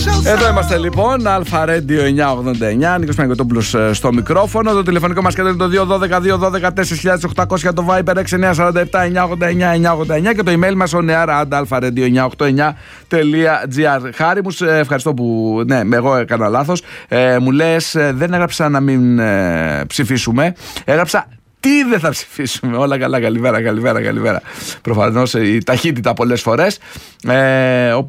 Εδώ είμαστε λοιπόν, Αλφα Radio 989, Νίκος Παναγιωτόπουλος στο μικρόφωνο. Το τηλεφωνικό μας κέντρο είναι το 212-212-4800, το Viber 6947-989-989 και το email μας oneair@alfaradio989.gr. Χάρη μου, ευχαριστώ που, ναι, εγώ έκανα λάθος. Μου λες, δεν έγραψα να μην ψηφίσουμε, έγραψα τι δεν θα ψηφίσουμε. Όλα καλά, καλημέρα. Προφανώς η ταχύτητα πολλές φορές. Ο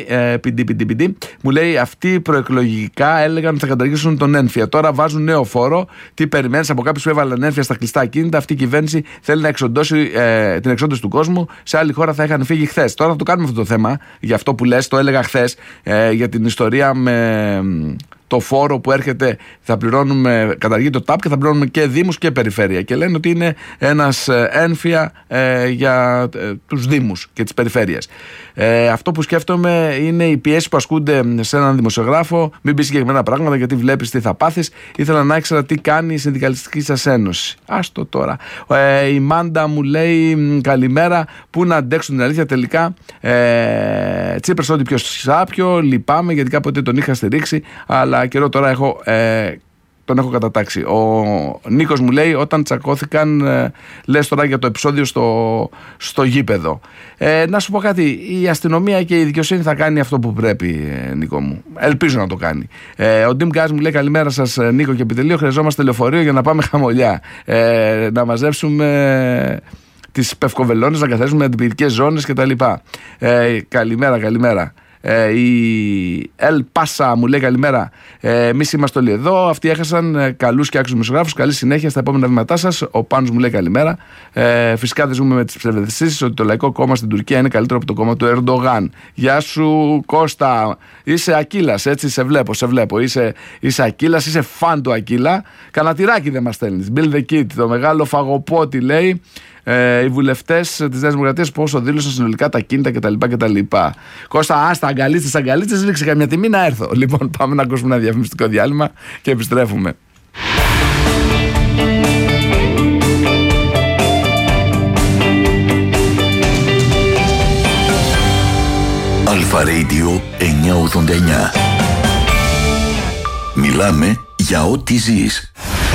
PD μου λέει, αυτοί προεκλογικά έλεγαν ότι θα καταργήσουν τον ένφια. Τώρα βάζουν νέο φόρο. Τι περιμένεις από κάποιους που έβαλαν ένφια στα κλειστά ακίνητα? Αυτή η κυβέρνηση θέλει να εξοντώσει την εξόντωση του κόσμου. Σε άλλη χώρα θα είχαν φύγει χθες. Τώρα θα το κάνουμε αυτό το θέμα. Για αυτό που λες, το έλεγα χθες, για την ιστορία με το φόρο που έρχεται. Θα πληρώνουμε, καταργεί το ΤΑΠ και θα πληρώνουμε και δήμους και περιφέρεια. Και λένε ότι είναι ένας ένφια για τους δήμους και τις περιφέρειες. Αυτό που σκέφτομαι είναι οι πιέσεις που ασκούνται σε έναν δημοσιογράφο. Μην πεις συγκεκριμένα πράγματα, γιατί βλέπεις τι θα πάθεις. Ήθελα να ήξερα τι κάνει η συνδικαλιστική σας ένωση. Άστο τώρα. Η Μάντα μου λέει, καλημέρα. Πού να αντέξουν την αλήθεια τελικά? Τσίπρας ό,τι πιο σάπιο. Λυπάμαι γιατί κάποτε τον είχα στηρίξει, αλλά καιρό τώρα τον έχω κατατάξει. Ο Νίκος μου λέει, όταν τσακώθηκαν, λες τώρα για το επεισόδιο στο γήπεδο. Να σου πω κάτι, η αστυνομία και η δικαιοσύνη θα κάνει αυτό που πρέπει, Νίκο μου. Ελπίζω να το κάνει. Ο Ντίμ Γκάζ μου λέει, καλημέρα σας Νίκο και επιτελείο, χρειαζόμαστε λεωφορείο για να πάμε χαμολιά. Να μαζέψουμε τις πευκοβελώνες, να καθαρίσουμε αντιπυρικές ζώνες κτλ. Καλημέρα. Η Ελ Πάσα μου λέει, καλημέρα. Εμείς είμαστε όλοι εδώ. Αυτοί έχασαν καλούς και άξιους δημοσιογράφους. Καλή συνέχεια στα επόμενα βήματά σας. Ο Πάνος μου λέει, καλημέρα. Φυσικά δεν ζούμε με τις ψευδαισθήσεις ότι το Λαϊκό Κόμμα στην Τουρκία είναι καλύτερο από το κόμμα του Ερντογάν. Γεια σου Κώστα. Είσαι Ακύλας, έτσι σε βλέπω. Είσαι Ακύλας, είσαι φαν του Ακύλα. Κανατηράκι δεν μας στέλνεις. Bill the Kid, το μεγάλο φαγοπότη λέει. Οι βουλευτές της Νέας Δημοκρατίας πόσο δήλωσαν συνολικά τα κίνητα κτλ. Κώστα, άστα, αγκαλίτσες, ρίξε καμιά τιμή να έρθω. Λοιπόν, πάμε να ακούσουμε ένα διαφημιστικό διάλειμμα και επιστρέφουμε. Αλφα Radio 989. Μιλάμε για ό,τι ζεις.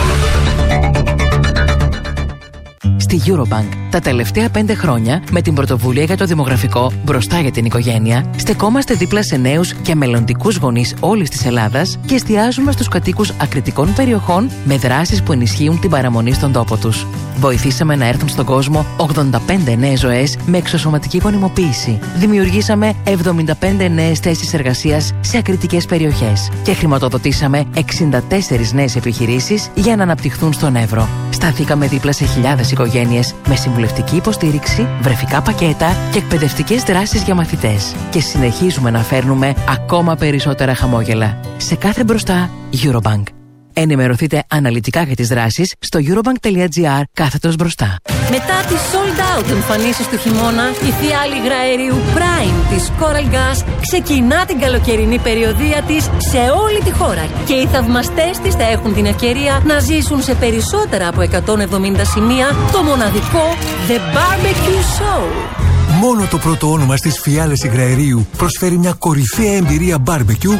Στη Eurobank, τα τελευταία 5 χρόνια, με την πρωτοβουλία για το δημογραφικό μπροστά για την οικογένεια, στεκόμαστε δίπλα σε νέους και μελλοντικούς γονείς όλης της Ελλάδας και εστιάζουμε στους κατοίκους ακριτικών περιοχών με δράσεις που ενισχύουν την παραμονή στον τόπο τους. Βοηθήσαμε να έρθουν στον κόσμο 85 νέες ζωές με εξωσωματική γονιμοποίηση. Δημιουργήσαμε 75 νέες θέσεις εργασίας σε ακριτικές περιοχές και χρηματοδοτήσαμε 64 νέες επιχειρήσεις για να αναπτυχθούν στον Εύρο. Σταθήκαμε δίπλα σε χιλιάδες οικογένειες με συμβουλευτική υποστήριξη, βρεφικά πακέτα και εκπαιδευτικές δράσεις για μαθητές. Και συνεχίζουμε να φέρνουμε ακόμα περισσότερα χαμόγελα. Σε κάθε μπροστά, Eurobank. Ενημερωθείτε αναλυτικά για τις δράσεις στο eurobank.gr/μπροστά. Μετά τις sold out εμφανίσεις του χειμώνα, η φιάλη υγραερίου Prime της Coral Gas ξεκινά την καλοκαιρινή περιοδεία της σε όλη τη χώρα και οι θαυμαστές της θα έχουν την ευκαιρία να ζήσουν σε περισσότερα από 170 σημεία το μοναδικό The Barbecue Show. Μόνο το πρώτο όνομα στις φιάλες υγραερίου προσφέρει μια κορυφαία εμπειρία barbecue